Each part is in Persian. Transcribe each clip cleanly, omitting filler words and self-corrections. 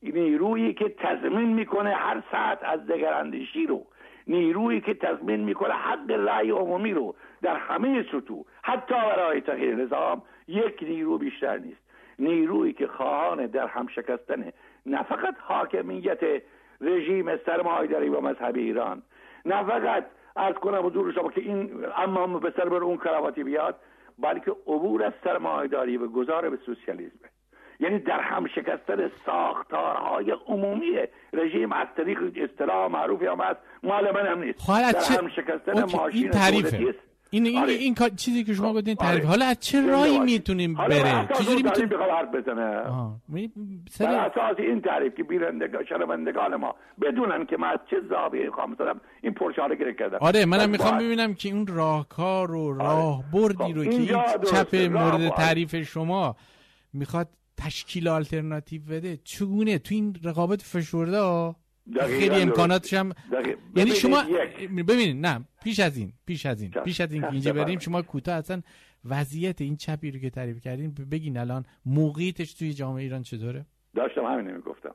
نیرویی که تضمین میکنه هر ساعت از دگراندیشی رو، نیرویی که تضمین میکنه حق رأی عمومی رو در همه سطوح، حتی برای تغییر نظام، یک نیرو بیشتر نیست. نیرویی که خواهان در هم شکستن نه فقط حاکمیت رژیم سرمایه‌داری و مذهبی ایران، نه فقط از کنم حضور شما که این امام به سر بر اون کراواتی بیاد، بلکه عبور از سرمایه‌داری و گذار به سوسیالیسم، یعنی در هم شکستن ساختارهای عمومی رژیم از طریق اصطلاح معروفی هم هست، مال من هم نیست، در هم شکستن ماشین دولتی است. این چیزی که شما گفتین تعریف. حالا از چه راهی میتونیم بره؟ چجوری میتونیم حرف بزنه؟ بر اساس این تعریف که شنوندگان ما بدونن که من از چه زاویه‌ای خواهم مثلا این پرشاره گره کردم. آره منم میخوام ببینم که اون راهکار و راهبردی رو که این چپ مورد تعریف شما میخواد تشکیل آلترناتیو بده چگونه تو این رقابت فشرده خیلی امکاناتش هم یعنی شما ببینید نه پیش از این اینجا بریم شما کوتاه اصلا وضعیت این چپی رو که تعریف کردین بگین الان موقعیتش توی جامعه ایران چطوره؟ داشتم همین میگفتم.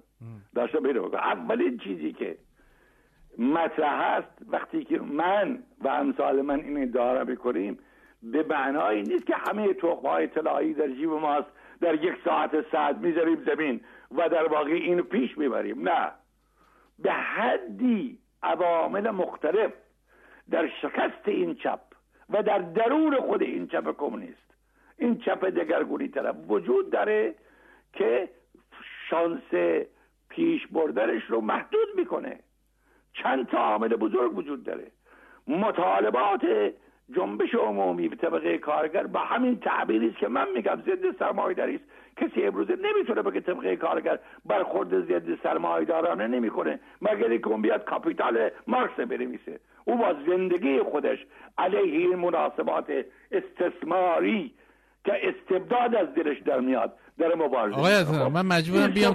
اولین چیزی که مطرح هست وقتی که من و امثال من این ادعا میکنیم به معنای نیست که همه تخم‌های طلایی در جیب ماست، در یک ساعت ساعت میذاریم زمین و در واقع اینو پیش میبریم. نه، به حدی عوامل مختلف در شکست این چپ و در درون خود این چپ کمونیست، این چپ دگرگونی طرف وجود داره که شانس پیش بردنش رو محدود میکنه. چند تا عامل بزرگ وجود داره. مطالبات جنبش عمومی به طبقه کارگر با همین تعبیری است که من میگم ضد سرمایه‌داری است. کسی امروزه نمیتونه بگه طبقه کارگر برخورد ضد سرمایه‌دارانه نمیکنه مگر اینکه اون بیاد کاپیتال مارکس بنویسه. او با زندگی خودش علیه این مناسبات استثماری که استبداد از دلش در میاد در مبارزه. آقای من مجبورم بیام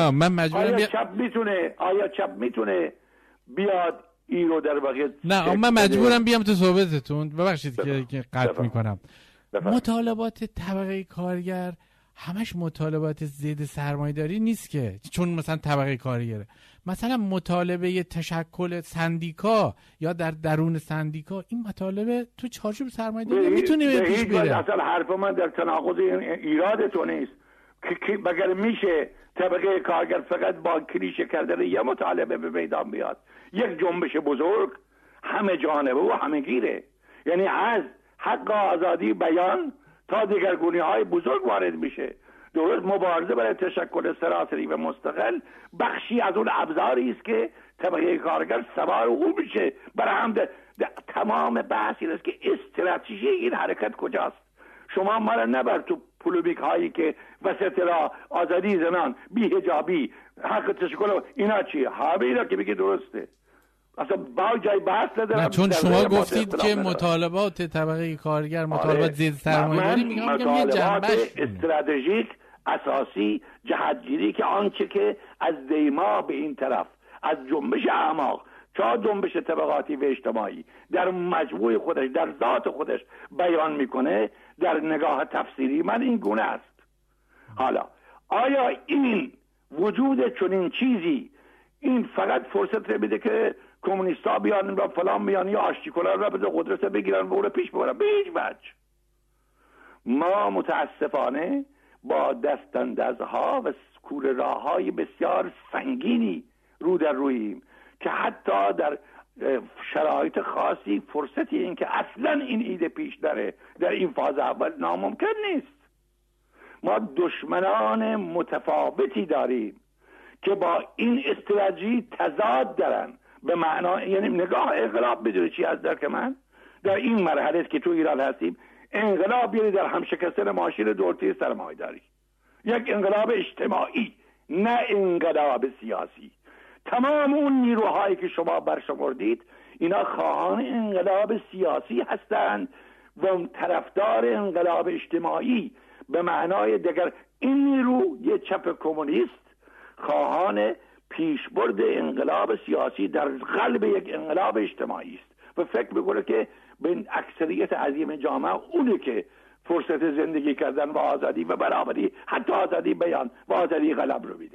آیا چپ میتونه بیاد این رو در واقع نه من مجبورم بیام تو صحبتتون ببخشید که قطع میکنم. مطالبات طبقه کارگر همش مطالبات ضد سرمایه‌داری نیست که چون مثلا طبقه کارگره، مثلا مطالبه تشکل سندیکا یا در درون سندیکا این مطالبه تو چارچوب سرمایه‌داری میتونه پیش بره. اصلا حرف من در تناقض ایراد تو نیست که مگر میشه طبقه کارگر فقط با کلیشه کردن یه مطالبه به میدان بیاد؟ یک جنبش بزرگ همه جانبه و همه گیره، یعنی از حق آزادی بیان تا دگرگونی‌های بزرگ وارد میشه. درست مبارزه برای تشکل سراسری و مستقل بخشی از اون ابزاری است که طبقه کارگر سوار او میشه. برای هم تمام بحث این است که استراتژی این حرکت کجاست. شما ما را نبر تو پولوبیک هایی که وسط را آزادی زنان، بی حجابی، حق تشکل، اینا چیه؟ همه اینا که بگی درسته. اصلا با جای بحث ندارم. نه چون شما گفتید که مطالبات طبقه کارگر مطالبات ضد سرمایه‌داری میگم یه جنبش استراتژیک اساسی جهتگیری که آنچه که از دیما به این طرف از جنبش اعماق تا جنبش طبقاتی و اجتماعی در مجموع خودش در ذات خودش بیان میکنه در نگاه تفسیری من این گونه است. حالا آیا این وجود چنین چیزی این فقط فرصت میده که کمونیستا بیان و فلان بیان یا آشتیکولا رو به قدرت بگیرن و اون رو پیش ببرن؟ به هیچ وجه. ما متاسفانه با دستاندازها و کوره راههای بسیار سنگینی رو در روییم که حتی در شرایط خاصی فرصتی این که اصلا این ایده پیش داره در این فاز اول ناممکن نیست. ما دشمنان متفاوتی داریم که با این استراتژی تضاد دارن به معنا، یعنی نگاه انقلاب بدونی چی از درک من در این مرحله که تو ایران هستیم، انقلاب یعنی در هم شکستن ماشین دولتی سرمایه‌داری، یک انقلاب اجتماعی نه انقلاب سیاسی. تمام اون نیروهایی که شما برشمردید اینا خواهان انقلاب سیاسی هستند و طرفدار انقلاب اجتماعی به معنای دیگر. این نیرو یه چپ کمونیست خواهان پیشبرد انقلاب سیاسی در قلب یک انقلاب اجتماعی است و فکر میکنه که به اکثریت عظیم جامعه اونه که فرصت زندگی کردن و آزادی و برابری، حتی آزادی بیان و آزادی قلم رو میده.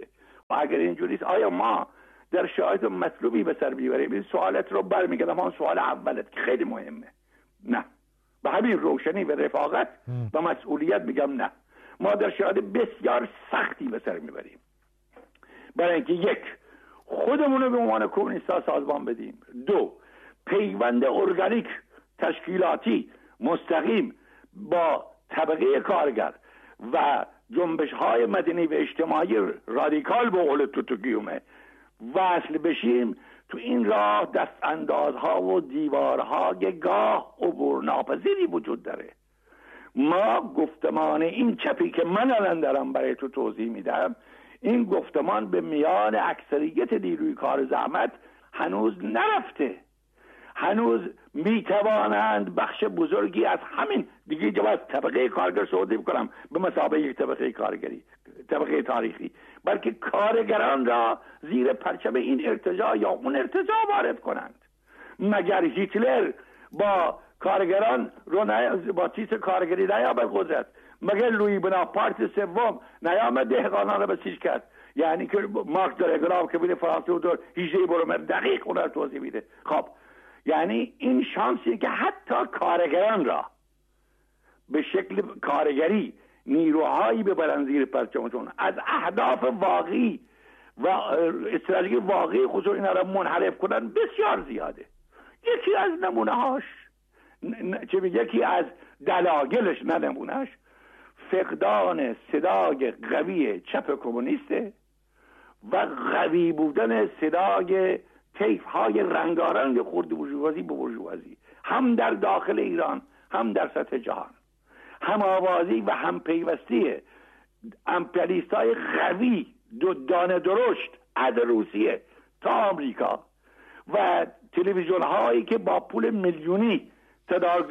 اگر اینجوریست آیا ما در شرایط مطلوبی به سر میبریم؟ این سوالت رو برمیگردم اون سوال اولت که خیلی مهمه. نه، به همین روشنی و رفاقت و مسئولیت میگم نه. ما در شرایط بسیار سختی به سر میبریم. برای اینکه یک، خودمون رو به عنوان کمونیست‌ها سازمان بدیم. دو، پیوند ارگانیک تشکیلاتی مستقیم با طبقه کارگر و جنبش‌های مدنی و اجتماعی رادیکال به قول توتوگیومه وصل بشیم. تو این راه دست اندازها و دیوارهای گاه عبور ناپذیری وجود داره. ما گفتمان این چپی که من الان دارم برای تو توضیح میدم، این گفتمان به میان اکثریت نیروی کار زحمت هنوز نرفته. هنوز میتوانند بخش بزرگی از همین دیگه جواز طبقه کارگر صحبت کنم به مثابه یک طبقه کارگری، طبقه تاریخی، بلکه کارگران را زیر پرچم این ارتجاع یا اون ارتجاع وارد کنند. مگر هیتلر با کارگران رو با تیتر کارگری نیامد قدرت؟ مگر لویی بناپارت سوم نیامد دهقانان رو بسیج کرد؟ یعنی که مارکس در انقلاب کبیر فرانسه و در 18 برومر دقیق اون رو توضیح میده. خب یعنی این شانسی که حتی کارگران را به شکل کارگری نیروهایی ببرن زیر پرچمشون، از اهداف واقعی و استراتژی واقعی خصوص اینا را منحرف کنن بسیار زیاده. یکی از نمونه‌هاش یکی از دلایلش، نه نمونه‌اش، فقدان صدای قوی چپ کمونیسته و قوی بودن صدای طیف‌های رنگارنگ خرد بورژوازی به بورژوازی، هم در داخل ایران هم در سطح جهان. هم آوازی و هم پیوستی امپریالیست‌های قوی دو دانه درشت از روسیه تا آمریکا و تلویزیون هایی که با پول میلیونی تدارک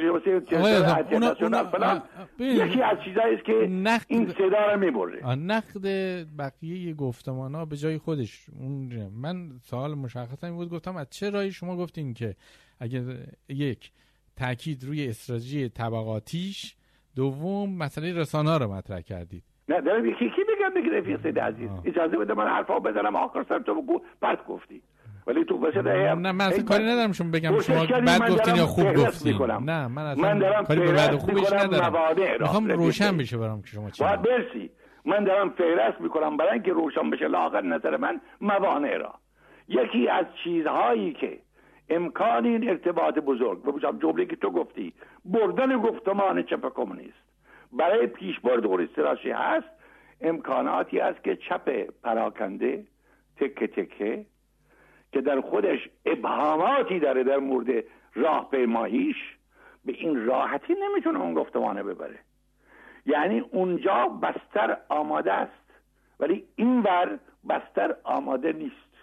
یکی از چیزایی است که این صدا رو میبره. نقد بقیه گفتمان ها به جای خودش. من سوال مشخصا این بود، گفتم از چه راهی شما گفتین که اگر یک تاکید روی استراتژی طبقاتیش، دوم مسئله رسانه‌ها رو مطرح کردید. نه دارم یکی بگم رفیق سید عزیز، اجازه بده من حرفا بزنم آخر سر تو بگو بعد گفتی. ولی تو واسه نه من اصلا کاری ندارم شما بگم شما بد گفتین یا خوب گفتین. نه من اصلا کاری به بد و خوبش ندارم. میخوام روشن بشه برام که شما چی برسی. من دارم فهرست میکنم برای اینکه روشن بشه لااقل نظر من موانع را. یکی از چیزهایی که امکان این ارتباط بزرگ به جمله که تو گفتی بردن گفتمان چپ کمونیست برای پیشبرد اون استراتژی هست، امکاناتی است که چپ پراکنده تکه تکه که در خودش ابهاماتی داره در مورد راهپیماییش به این راحتی نمیتونه اون گفتمانه ببره. یعنی اونجا بستر آماده است ولی اینور بستر آماده نیست.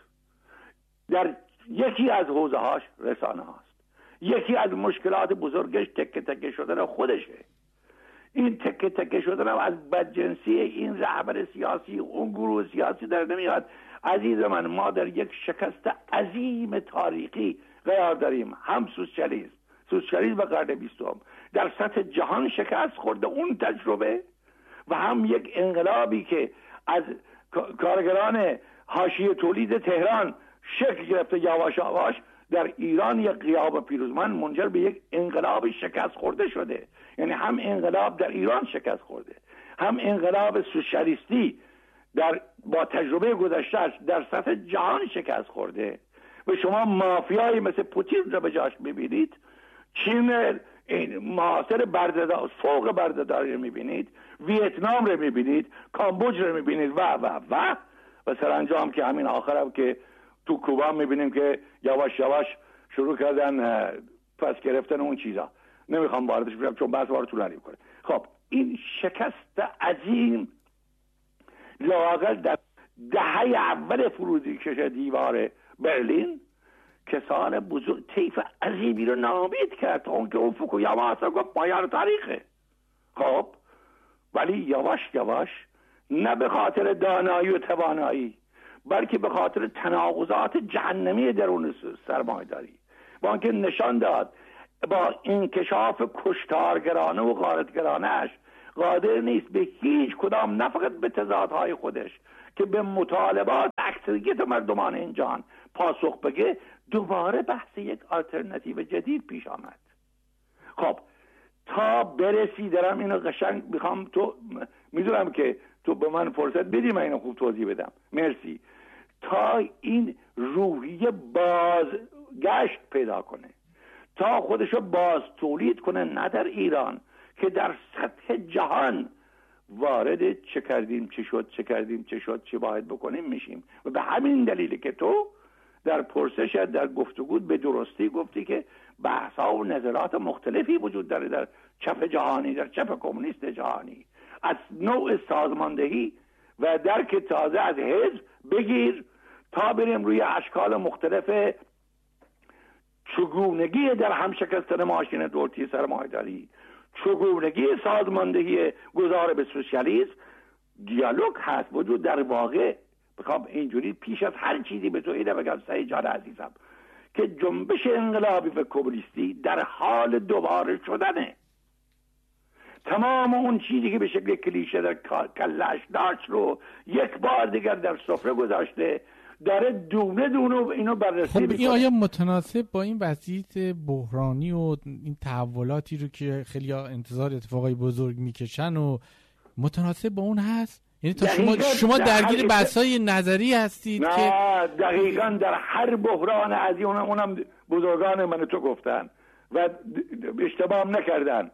در یکی از حوزه هاش رسانه هاست. یکی از مشکلات بزرگش تکه تکه شدن خودشه. این تکه تکه شدن از بدجنسی این رهبر سیاسی اون گروه سیاسی در نمیاد. عزیز من، ما در یک شکست عظیم تاریخی قرار داریم. هم سوسیالیسم و قرن 20 در سطح جهان شکست خورده اون تجربه، و هم یک انقلابی که از کارگران حاشیه تولید تهران شکل گرفته یواش یواش در ایران یک غیاب پیروزمند منجر به یک انقلاب شکست خورده شده. یعنی هم انقلاب در ایران شکست خورده، هم انقلاب سوسیالیستی با تجربه گذشتهش در سطح جهان شکست خورده. و شما مافیایی مثل پوتین رو به جاش میبینید، چین معاصر فوق بردهداری رو میبینید، ویتنام رو میبینید، کامبوج رو میبینید و سرانجام که همین آخرم که تو کوبا میبینیم که یواش یواش شروع کردن پس گرفتن اون چیزا. نمیخوام واردش بشم چون بحث وارد طولانی میکنه. خب این شکست عظیم لااقل در دهه اول فرودکش دیوار برلین کسان بزرگ طیف عظیمی رو نابود کرد تا اون که اون فوکویاما اصلا گفت پایان تاریخه. خب ولی یواش یواش نه به خاطر دانایی و توانایی بلکه به خاطر تناقضات جهنمی درون سرمایه‌داری با آنکه نشان داد با انکشاف کشتارگرانه و غارتگرانه‌اش قادر نیست به هیچ کدام، نه فقط به تضادهای خودش که به مطالبات اکثریت مردمان این جهان پاسخ بگه، دوباره بحث یک آلترناتیو جدید پیش آمد. خب تا برسی، دارم اینو قشنگ میخوام، تو میدونم که تو به من فرصت بدی من اینو خوب توضیح بدم، مرسی. تا این روحیه بازگشت پیدا کنه، تا خودشو باز تولید کنه، نه در ایران که در سطح جهان وارد چه کردیم چه شد، چه کردیم چه شد، چه باید بکنیم میشیم. و به همین دلیل که تو در پرسش، در گفتگود به درستی گفتی که بحث‌ها و نظرات مختلفی وجود داره در چپ جهانی، در چپ کمونیست جهانی، از نوع سازماندهی و درک تازه از حزب بگیر تا بریم روی اشکال مختلف چگونگی در هم شکستن ماشین دولتی سرمایه‌داری، چگونگی سازماندهی گذار به سوسیالیسم. دیالوگ هست وجود. در واقع بخوام اینجوری پیش از هر چیزی به تو اینه بگم سعید جان عزیزم که جنبش انقلابی و کمونیستی در حال دوباره شدنه. تمام اون چیزی که به شکل کلیشه در کلش داشت رو یک بار دیگر در سفره گذاشته، داره دونه دونه اینو بررسی میکنه. خب این آیا متناسب با این وضعیت بحرانی و این تحولاتی رو که خیلی انتظار اتفاقای بزرگ میکشن و متناسب با اون هست؟ یعنی تا شما درگیر بحث‌های نظری هستید نه که دقیقاً در هر بحران از اونم بزرگان من تو گفتن و اشتباه نکردن.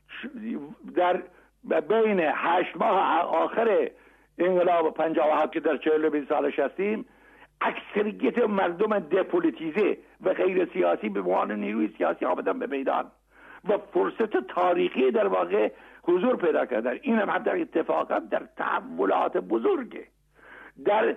در بین 8 ماه آخر انقلاب 57 که در 42 سالش هستیم، اکثریت مردم دپولیتیزه و غیر سیاسی به عنوان نیروی سیاسی آمدن به میدان و فرصت تاریخی در واقع حضور پیدا کردن. این هم حتی اتفاقا در تحولات بزرگه، در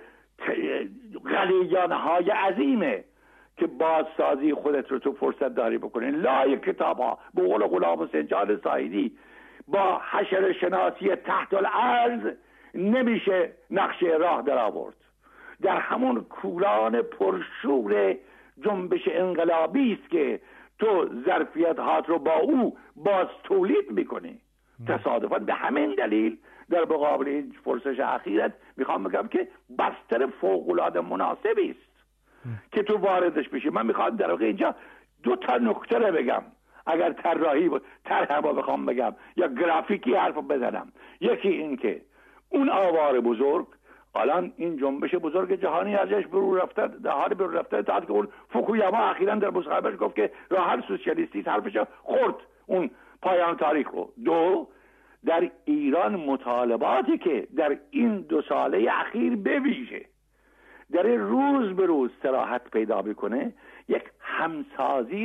غلیان‌های عظیمه که بازسازی خودت رو تو فرصت داری بکنی. لای کتاب‌ها به قول غلام حسین جان سایدی با حشر شناسی تحت الارض نمیشه نقشه راه در آورد. در همون کوران پرشور جنبش انقلابی است که تو ظرفیت هات رو با او باز تولید میکنی. تصادفاً به همین دلیل در مقابل این پرسش اخیرت میخوام بگم که بستر فوق‌العاده مناسبی است که تو واردش بشی. من میخوام در واقع اینجا 2 تا نکته رو بگم، اگر طرح بخوام بگم یا گرافیکی حرف بزنم. یکی این که اون آوار بزرگ الان این جنبش بزرگ جهانی ارزش برو رفته، در حال برو رفته تا که اون فوکویاما اخیراً در مصاحبهش گفت که راه حل سوسیالیستی حرفش خورد اون پایان تاریخ رو. 2 در ایران مطالباتی که در این 2 ساله اخیر بویژه در روز به روز صراحت پیدا میکنه، یک همسازی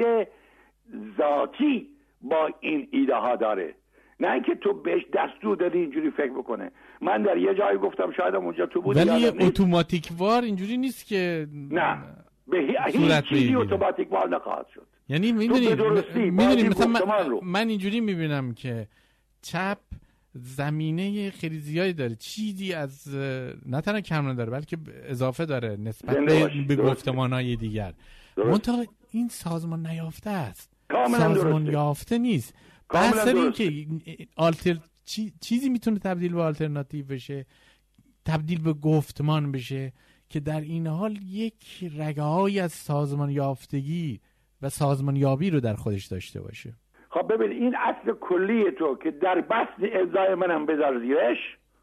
ذاتی با این ایده ها داره، نه اینکه تو بهش دستور دادی اینجوری فکر بکنه. من در یه جایی گفتم، شاید اونجا تو بود، ولی اتوماتیک وار اینجوری نیست که نه به هیچ چیزی اتوماتیک وار نخواهد شد. یعنی میدونی مثلا من اینجوری میبینم که چپ زمینه خیلی زیادی داره، چیزی از نه تنها کم نداره بلکه اضافه داره نسبت به گفتمانهای دیگر. منتها این سازمان نیافته است، سازمان یافته نیست. بحث این که چیزی میتونه تبدیل به آلترناتیو بشه، تبدیل به گفتمان بشه که در این حال یک رگه‌ای از سازمان یافتگی و سازمان یابی رو در خودش داشته باشه. خب ببین این اصل کلی تو که در بحث ازای منم بذار زیرش،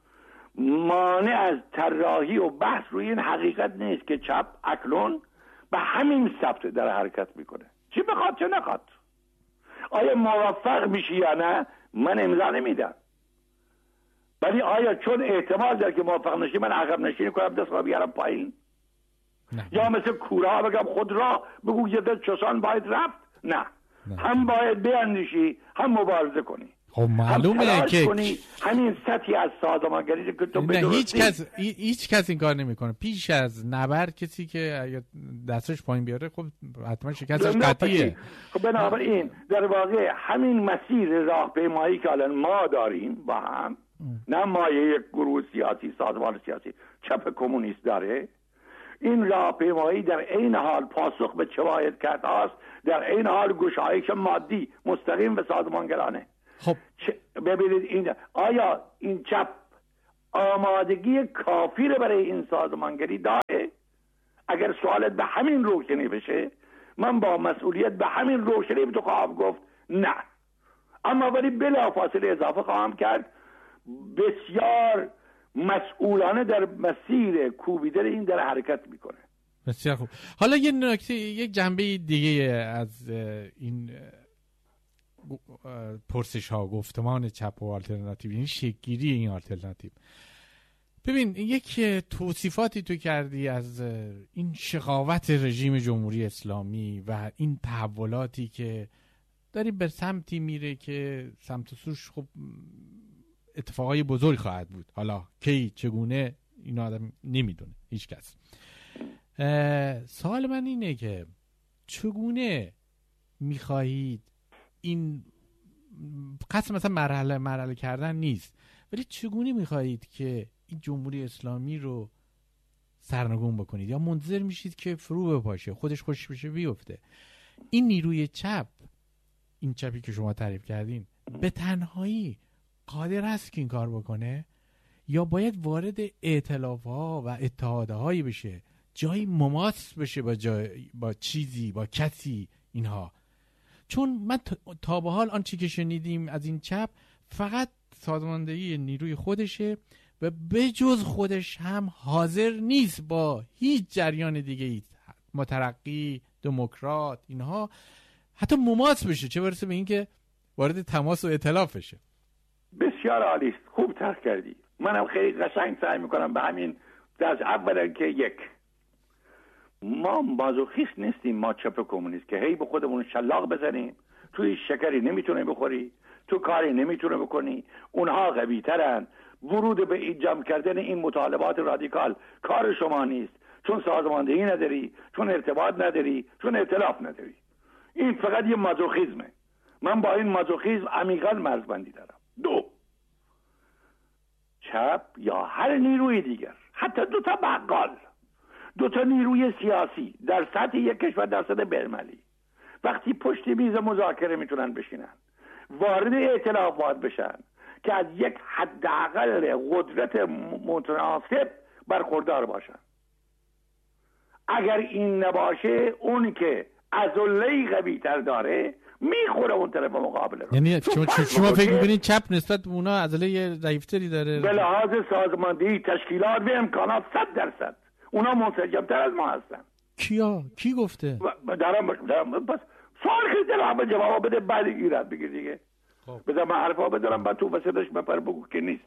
مانع از طراحی و بحث روی این حقیقت نیست که چپ اکنون به همین سبت در حرکت میکنه، چی بخواد چه نخواد. آیا موفق میشی یا نه من امضا نمیدم، ولی آیا چون احتمال داره که موفق نشی من عقب نشینی کنم دست رو بیارم پایین؟ یا مثل کورا بگم خود را بگو یه دست چسان باید رفت؟ نه. هم باید بیاندیشی، هم مبارزه کنی، خب معلومه که کنی. همین سطحی از سازمانگری که تو هیچ کس این کار نمیکنه. پیش از نبرد کسی که اگر دستش پایین بیاره خب حتما شکستش قطعیه. خب بنابراین در واقع همین مسیر راهپیمایی که الان ما داریم با هم، نه مایه یک گروه سیاسی، سازمان سیاسی چپ کمونیست داره، این راهپیمایی در عین حال پاسخ به چه باید کرد است، در عین حال گشایش مادی مستقیم به سازمانگرانه. خب ببینید این آیا این چپ آمادگی کافی رو برای این سازمانگری داره؟ اگر سوالت به همین روشنی بشه، من با مسئولیت به همین روشنی به تو خواهم گفت نه. اما ولی بلافاصله اضافه خواهم کرد بسیار مسئولانه در مسیر کوبیدن این در حرکت میکنه. بسیار خوب. حالا یه نکته، یک جنبه دیگه از این پرسش ها، گفتمان چپ و آلترناتیو، این شکل‌گیری این آلترناتیو. ببین، یک توصیفاتی تو کردی از این شقاوت رژیم جمهوری اسلامی و این تحولاتی که داری به سمتی میره که سمت سوش خب اتفاقای بزرگ خواهد بود. حالا کی، چگونه، این آدم نمیدونه، هیچ کس. سوال من اینه که چگونه میخواهید این قسم مثلا مرحله کردن نیست، ولی چگونه میخواهید که این جمهوری اسلامی رو سرنگون بکنید؟ یا منتظر میشید که فرو بپاشه، خودش خوش بشه بیفته؟ این نیروی چپ، این چپی که شما تعریف کردین، به تنهایی قادر است که این کار بکنه یا باید وارد ائتلاف‌ها و اتحادهایی بشه، جایی مماس بشه با چیزی، با کسی اینها؟ چون من تا به حال آنچه که شنیدیم از این چپ فقط سازماندهی نیروی خودشه و بجز خودش هم حاضر نیست با هیچ جریان دیگه ای، مترقی، دموکرات، اینها حتی مماس بشه، چه برسه به این که وارد تماس و ائتلاف بشه. بسیار عالی، خوب طرح کردی. منم خیلی قشنگ سعی میکنم به همین درس. اولا که یک، ما مازوخیست نیستیم، ما چپ کمونیست که هی به خودمون شلاق بزنیم توی شکری نمیتونه بخوری، تو کاری نمیتونه بکنی، اونها قوی ترن، ورود به این جمع کردن این مطالبات رادیکال کار شما نیست، چون سازماندهی نداری، چون ارتباط نداری، چون ائتلاف نداری. این فقط یه مازوخیزمه. من با این مازوخیزم عمیقاً مرزبندی دارم. دو، چپ یا هر نیروی دیگر، حتی دو تا بقال، دو تا نیروی سیاسی در سطح یک کشور، در سطح بین‌المللی، وقتی پشت میز مذاکره میتونن بشینن، وارد ائتلافات بشن که از یک حداقل قدرت متناسب برخوردار باشن. اگر این نباشه، اون که عضله قوی تر داره میخوره اون طرف مقابل رو. یعنی شما فکر میکنید چپ نسبت به اونا عضله ضعیفتری داره؟ به لحاظ سازماندهی، تشکیلات و امکانات 100%. اونا منسجم‌تر از ما هستن. کی گفته؟ دارم بس سوال خیلی دارم جواب بده، بعد ایراد بگیر دیگه. بذار من حرفا بدارم، بعد تو وسطش بپر بگو که نیست.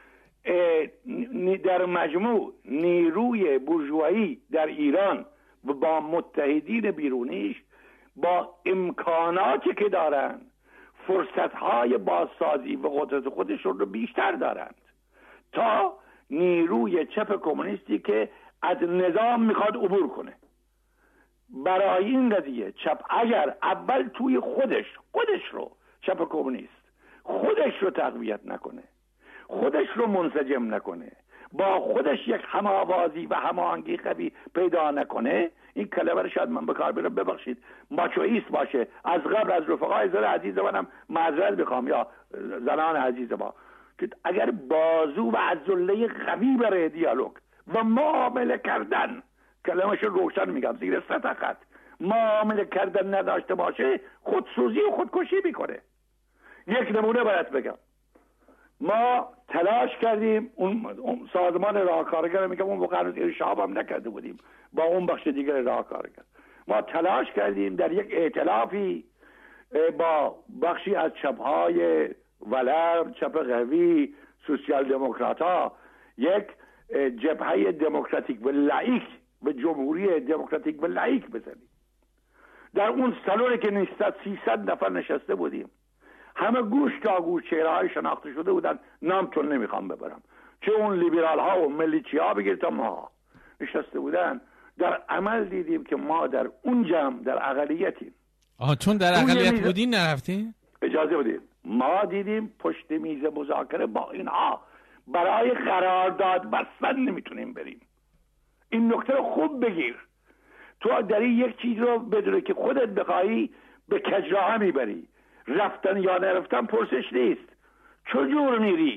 در مجموع نیروی بورژوایی در ایران و با متحدین بیرونیش، با امکاناتی که دارن، فرصت‌های بازسازی و قدرت خودشون رو بیشتر دارند تا نیروی چپ کمونیستی که از نظام میخواد عبور کنه. برای این قضیه چپ اگر اول توی خودش رو، چپ کمونیست خودش رو تقویت نکنه، خودش رو منسجم نکنه، با خودش یک هماوازی و هماهنگی قوی پیدا نکنه، این کلمه رو شاید من به کار بیارم، ببخشید، ماچوئیست باشه. از قبل از رفقای زن عزیز منم معذرت میخوام، یا زنان عزیز ما، که اگر بازو و عضله قوی برای دیالوگ و معامله کردن، کلمه‌اش روشن میگم زیر 3 خط، معامله کردن نداشته باشه، خودسوزی و خودکشی میکنه. یک نمونه برات بگم. ما تلاش کردیم، اون سازمان راهکارگر، میگم اون موقع هنوز ارشاد هم نکرده بودیم با اون بخش دیگر راهکارگر، ما تلاش کردیم در یک ائتلافی با بخشی از چپ‌های ولر، چپ قوی، سوسیال دموکرات‌ها، یک جبهه دموکراتیک و لایک و جمهوری دموکراتیک و لایک بزنیم. در اون سالونی که نیست 300 نفر نشسته بودیم، همه گوش تا گوش چهره‌های شناخته شده بودن، نامتون نمیخوام ببرم، چه اون لیبرال ها و ملیچی ها بگیر تا ما نشسته بودن. در عمل دیدیم که ما در اون جمع در اقلیتیم. چون در اقلیت بودین نرفتین؟ اجازه بدید. ما دیدیم پشت میز مذاکره با اینها برای قرارداد بستن نمیتونیم بریم. این نکته رو خوب بگیر. تو داری یک چیز رو بدونه که خودت بخوایی به کجراه میبری. رفتن یا نرفتن پرسش نیست، چجور میری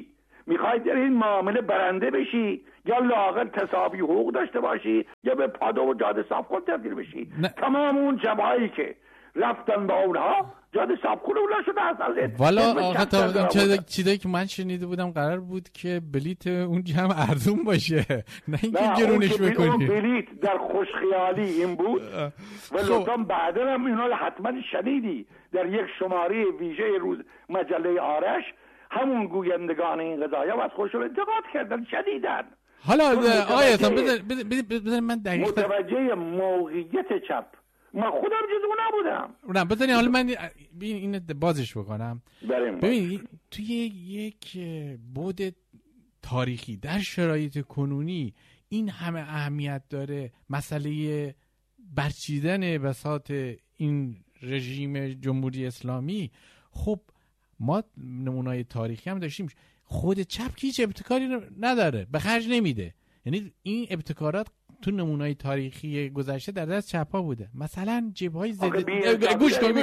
میخوای در این معامله برنده بشی یا لااقل تساوی حقوق داشته باشی یا به پادو و جاده صافکن تبدیل بشی؟ تمام اون جبههایی که رفتن با اونها جاده صافکن اونا شده هست. والا آقا تا چیزایی که من شنیده بودم قرار بود که بلیت اون جمع ارزون باشه، نه اینکه گرونش بکنی. اون بلیت در خوشخیالی این بود و لطفا بعدا هم اینا حتما شنیدی در یک شماره ویژه روز مجله آرش همون گویندگان این قضایا از خودشون انتقاد کردن شدیدن. حالا آقای احسان بذار من دقیق متوجه موقعیت چپ من خودم جزو نبودم. نه بذاری حالا من این بازش بکنم. ببین توی یک بعد تاریخی در شرایط کنونی این همه اهمیت داره مسئله برچیدن بساط این رژیم جمهوری اسلامی. خب ما نمونه‌های تاریخی هم داشتیم، خود چپ که هیچ ابتکاری نداره، به خرج نمیده. یعنی این ابتکارات تو نمونه‌های تاریخی گذشته در دست چپ‌ها بوده. مثلا جبهه‌های ضد گوش کن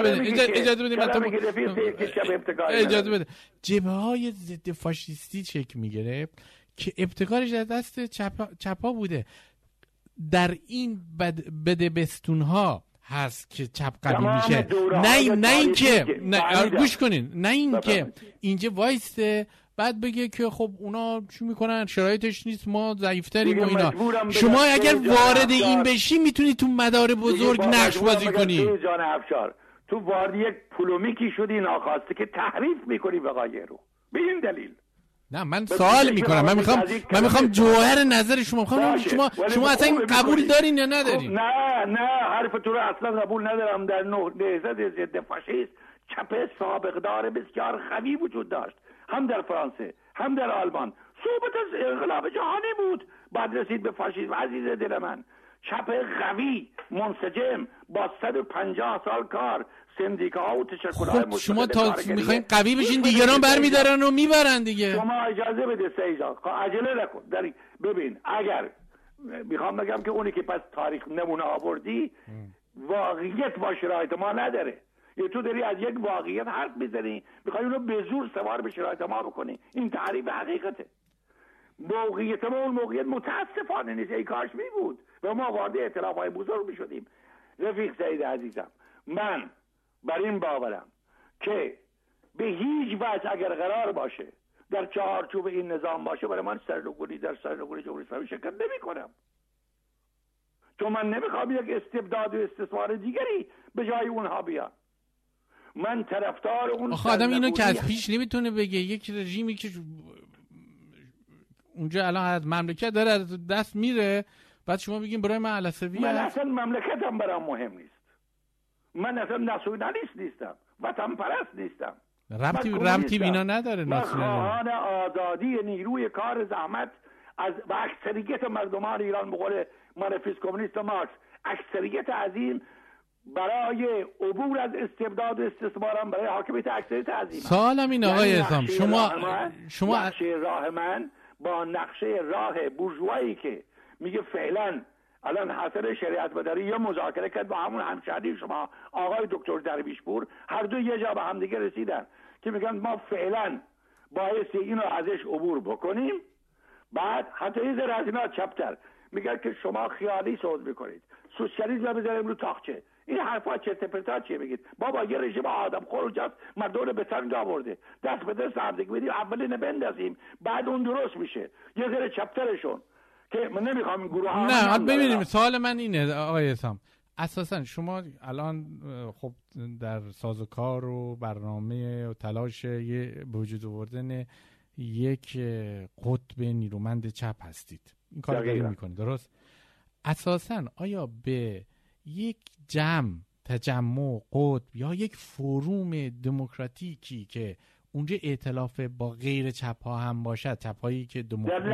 اجازه بده جبهه‌های ضد فاشیستی شکل می‌گرفت که ابتکارش در دست چپ‌ها بوده. در این بدبستون‌ها هست که چپ قوی میشه، نه اینکه گوش کنین، نه اینکه اینجا وایسته بعد بگه که خب اونا چی میکنن شرایطش نیست ما ضعیف‌تریم و اینا. شما اگر وارد این بشی میتونی تو مدار بزرگ نقش بازی کنی. جان افشار تو وارد یک پولومیکی شدی ناخواسته که تحریف میکنی وقایع رو به این دلیل. نه من سوال میکنم، من میخوام جوهر نظر شما شما اصلا این قبول دارین یا ندارین؟ نه حرف تو رو اصلا قبول ندارم. در نهضت ضد فاشیسم چپ سابقدار بسیار قوی وجود داشت، هم در فرانسه هم در آلمان. صحبت از انقلاب جهانی بود بعد رسید به فاشیسم. عزیز دل من، چپ قوی منسجم با 150 سال کار، سندیکاها و تشکل‌های خب شما تا میخواین قوی بشین دیگران برمیدارن و میبرن دیگه. شما اجازه بده سیجا عجله نکن. ببین اگر میخوام بگم که اونی که پس تاریخ نمونه آوردی واقعیت با شرایط ما نداره. یا تو داری از یک واقعیت حرف میزنی میخوای اونو به زور سوار به شرایط ما بکنی. این تعریف حقیقته. موقعیت ما اون موقعیت متاسفانه نیست. ای کاش می بود و ما وارد ائتلاف‌های بزرگ میشدیم. رفیق سعید عزیزم، من بر این باورم که به هیچ وجه اگر قرار باشه در چهارچوب این نظام باشه برای من سرنگونی در سرنگونی جمهوری اسلامی شرکت نمی کنم. چون من نمیخوام یک استبداد و استثمار دیگری به جای اونها بیاد. من طرفدار اون آدم اینو که از پیش نمیتونه بگه. یک رژیمی که اونجا الان از مملکت داره از دست میره بعد شما بگین برای من علسوی من اصلا مملکتم برام مهم نیست. من اصلا ناسیونالیست نیستم، وطن پرست نیستم. ربطی بینا نداره. من خواهان آزادی نیروی کار زحمت از و اکثریت مردمان ایران، به قول منفیس کمونیست مارکس، اکثریت عظیم برای عبور از استبداد و استثمارم برای حاکمیت اکثریت عظیم. سوالم این آقای اعظم، شما نقشه راه من با نقشه راه بورژوایی که میگه فعلا الان حاصل شریعت مداری یا مذاکره کرد با همون همشهری شما آقای دکتر درویشپور، هر دو یه جا به هم دیگه رسیدن که میگن ما فعلا باعث اینو ازش عبور بکنیم. بعد حتی یه ذره از اینا چپتر میگن که شما خیالی صحبت میکنید، سوسیالیسم بذاریم رو تاقچه. این حرفا چرت و پرتا چیه میگید؟ بابا یه رژیم آدمخور اونجاست مردم رو به سنگ آورده، دست به دست هم دیگه بدیم اول اینو بندازیم بعد اون درست میشه. یه ذره چپترشون که من نمیخوام این گروه ها. نه ببینیم سوال من اینه آقای اسام، اساسا شما الان خب در سازوکار و برنامه و تلاش به وجود آوردن یک قطب نیرومند چپ هستید، این کار رو میکنید درست؟ اساسا آیا به یک تجمع قطب یا یک فروم دموکراتیکی که اونجا ائتلاف با غیر چپ ها هم باشد، چپ هایی که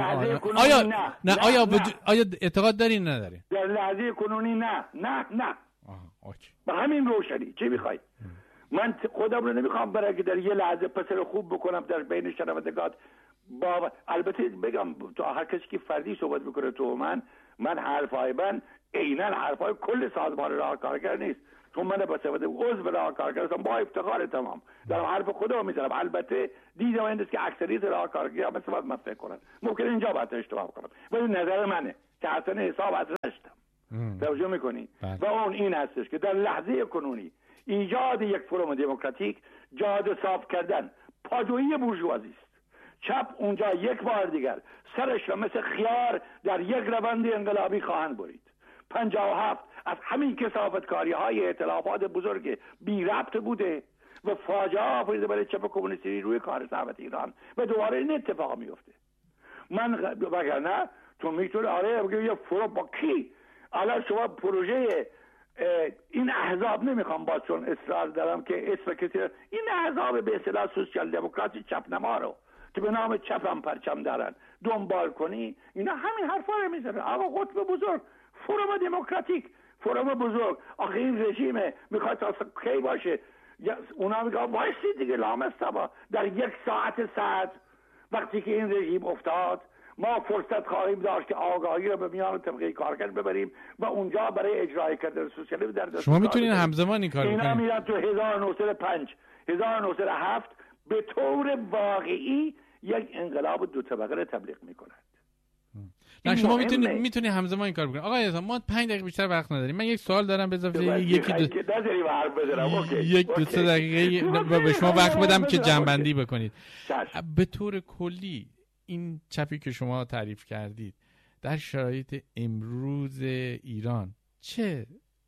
آیا اعتقاد دارین ندارین؟ در لحظه کنونی نه. به همین روشنی چی میخوای؟ من خودم رو نمیخوام برای که در یه لحظه پسر خوب بکنم در بین شنوندگان. البته بگم تو هر کسی که فردی صحبت میکنه تو من من حرفای من عیناً حرفای کل سازمان راهکارگر نیست، چون من به صفت عضو راهکارگر هستم با افتخار تمام در حرف خودم میذارم. البته دیدم این است که اکثریت راهکارگرها مثل من فکر کنن، ممکن اینجا باید اشتباه کنم، ولی نظر منه که اصلا حساب از نشتم. توجه میکنی؟ و اون این هستش که در لحظه کنونی ایجاد یک فروم دموکراتیک جاده صاف کردن پادویی بورژوازی است. چپ اونجا یک بار دیگر سرش را مثل خیار در یک روند انقلابی خواهند برید. 57 از همین کثافتکاری های ائتلافات بزرگ بی ربط بوده و فاجعه آفریده برای چپ کمونیستی روی کار ثروت ایران و دوباره این اتفاق میفته. من وگرنه تو میتونه آره بگه یه فروم با کی؟ الان شما پروژه این احزاب نمیخوام باز چون اصرار دارم که اسم کسی این احزاب به اصطلاح سوسیال دموکراسی چپ نما رو که به نام چپ هم پرچم دارن دنبال کنی، اینا همین حرفا رو میزنن. آقا قطب بزرگ، فروم دموکراتیک، فروم بزرگ، آخه این رژیم میخواد تا کی باشه؟ اونا میگن وایسی دیگه لامصبا در یک ساعت صد وقتی که این رژیم افتاد ما فرصت خواهیم داشت که آگاهی رو به میان طبقه کارگر ببریم و اونجا برای اجرای کردن سوسیالیسم در دست شما میتونین همزمان این کارو کنید. اینا میرن تو 1905 1907 به طور واقعی یک انقلاب دو طبقه رو تبلیغ میکنند. نه شما میتونید همزمان این کار بکنید. آقای اعظم ما 5 دقیقه بیشتر وقت نداریم. من یک سوال دارم به اضافه یک دو سه دقیقه به شما وقت بدم که جنبندی بکنید. به طور کلی این چپی که شما تعریف کردید در شرایط امروز ایران چه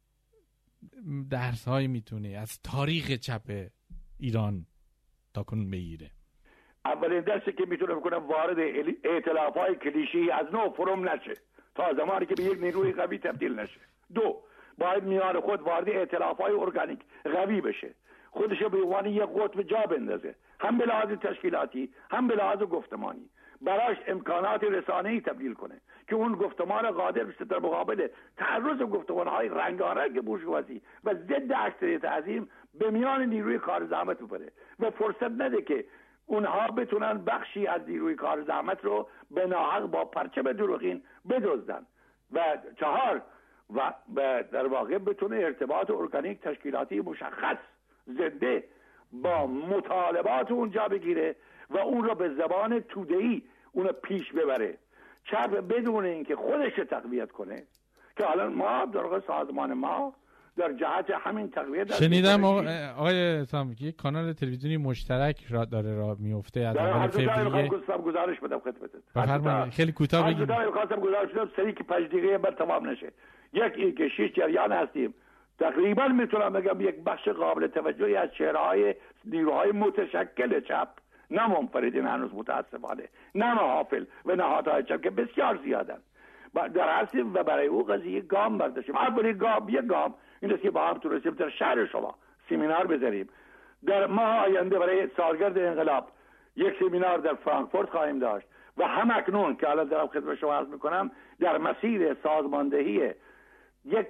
درس‌هایی میتونه از تاریخ چپ ایران تاکنون بگیره؟ اولین درسی که میتونه بکنم وارد ائتلاف‌های کلیشه‌ای از نوع فروم نشه تا زمانی که به یک نیروی قوی تبدیل نشه. 2 باید میان خود وارد ائتلاف‌های ارگانیک قوی بشه، خودش به عنوان یک قطب جا بندازه، هم به لحاظ تشکیلاتی هم به لحاظ گفتمانی، براش امکانات رسانه‌ای تبدیل کنه که اون گفتمان قادر بشه در مقابل تعرض گفتمان‌های رنگارنگ بورژوازی و ضد اکثریت عظیم به میان نیروی کار زحمت ببره و فرصت نده که اونها بتونن بخشی از نیروی کار زحمت رو به ناحق با پرچم دروغین بدزدن. و 4 و در واقع بتونه ارتباط ارگانیک تشکیلاتی مشخص زنده با مطالبات اونجا بگیره و اون رو به زبان توده‌ای اون رو پیش ببره. چپ بدون اینکه خودش تقویت کنه که الان ما در واقع سازمان ما در جهت همین تقویت شنیدم آقای سامکی یک کانال تلویزیونی مشترک راه میفته از اول فوریه. گزارش بدم خدمتت. بفرمایید خیلی کوتاه بگید. خواستم گزارش بدم سری که 5 دقیقه بعد تمام نشه. یک این که 6 جریان هستیم تقریبا میتونم بگم یک بخش قابل توجهی از چهره‌های نیروهای متشکل چپ، نه منفردین هنوز متاسفانه، نه محافل و نهادهای چپ که بسیار زیادن در هستیم و برای او قضیه گام برداشتیم. اولی گام این است که با هم تونستیم در شهر شما سمینار بذاریم. در ماه آینده برای سالگرد انقلاب یک سمینار در فرانکفورت خواهیم داشت و هم اکنون که الان دارم خدمت شما عرض میکنم در مسیر سازماندهی یک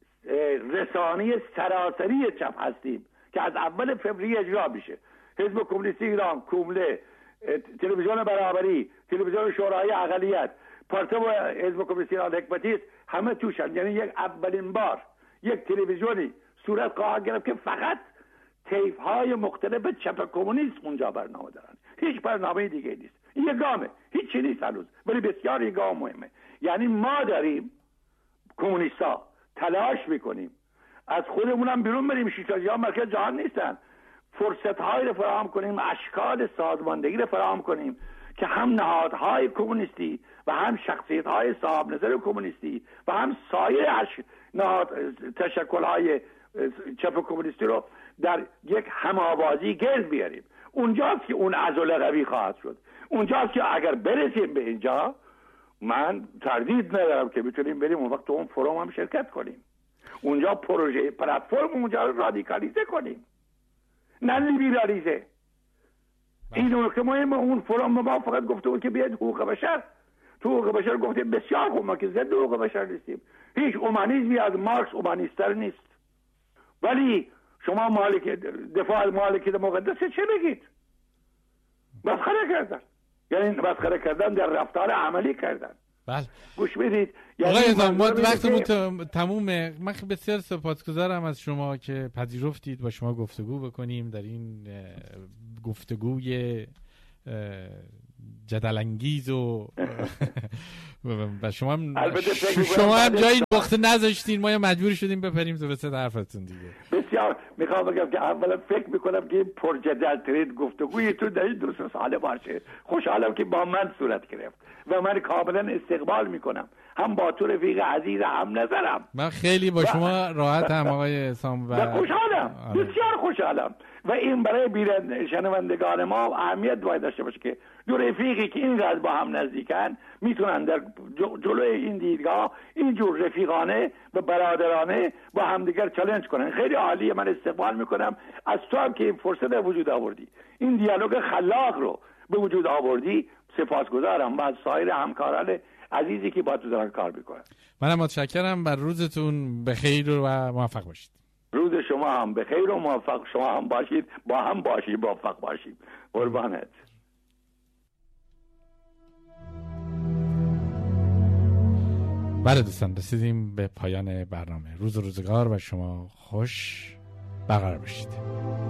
رسانه سراسری چپ هستیم که از اول فوریه اجرا میشه. حزب کمونیستی ایران، کومله، تلویزیون برابری، تلویزیون شورای اقلیت، پارتو حزب کمونیستی ایران حکمتی است، همه توشن. یعنی یک اولین بار یک تلویزیونی صورت خواهد گرفت که فقط طیف‌های مختلف چپ کمونیست اونجا برنامه دارن، هیچ برنامه دیگه نیست. این یک گامه، هیچ چیزی نیست هنوز، ولی بسیار یک گام مهمه. یعنی ما داریم کمونیستا تلاش میکنیم از خودمونم بیرون بریم، شیشتاجی‌ها مرکز جهان نیستن، فرصت‌هایی رو فراهم کنیم، اشکال سازماندهی رو فراهم کنیم که هم نهادهای کمونیستی و هم شخصیت‌های صاحب نظر کمونیستی و هم سایر تشکل‌های چپ کمونیستی رو در یک هم‌آوازی گرد بیاریم. اونجاست که اون عضله قوی خواهد شد. اونجاست که اگر برسیم به اینجا من تردید ندارم که میتونیم بریم اون وقت تو اون فروم هم شرکت کنیم، اونجا پروژه پلتفرم اونجا رو رادیکالیزه کنیم، نه لیبرالیزه. این نکته مهمه. اون فروم ما فقط گفته بود که بیاید حقوق بشر، تو حقوق بشر گفتیم بسیار خوب، ما که ضد حقوق بشر نیستیم، هیچ اومانیسمی از مارکس اومانیستر نیست، ولی شما دفاع از مالکیت مقدس چه بگید؟ مسخره کردن، یعنی مسخره کردن در رفتار عملی کردن. بله گوش بدید. آقای اعظم، ما وقتمون تمومه. من بسیار سپاسگزارم از شما که پذیرفتید با شما گفتگو بکنیم در این گفتگوی جدل انگیز و شما هم جایی نقطه نذاشتین، ما مجبور شدیم بپریم تو وسط حرفتون دیگه. بسیار میخوام بگم که اولا فکر میکنم که پر جدل ترین گفتگوی تو در این 2 ساله باشه. خوشحالم که با من صورت گرفت و من کاملا استقبال میکنم، هم با تو رفیق عزیز هم نظرم. من خیلی با شما راحتم آقای سام و خوشحالم، بسیار خوشحالم و این برای شنوندگان ما اهمیت باید داشته باشه که دو رفیقی که اینقدر با هم نزدیکن میتونن در جلوی این دیدگاه اینجور رفیقانه و برادرانه با همدیگر چالش کنن. خیلی عالیه، من استقبال میکنم از تو هم که این فرصت به وجود آوردی، این دیالوگ خلاق رو به وجود آوردی. سپاسگزارم و از سایر همکاران عزیزی که با تو دارن کار میکنن. منم متشکرم. بر روزتون بخیر و موفق باشید. روز شما هم بخیر و موفق شما هم باشید، با هم باشید، موفق باشید. قربانت. بله دوستان، رسیدیم به پایان برنامه. روز و روزگار و شما خوش برقرار باشید.